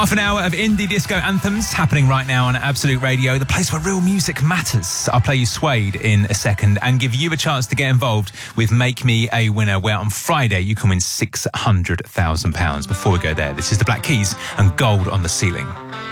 Half an hour of indie disco anthems happening right now on Absolute Radio, the place where real music matters. I'll play you Suede in a second and give you a chance to get involved with Make Me a Winner, where on Friday you can win £600,000. Before we go there, this is the Black Keys and Gold on the Ceiling.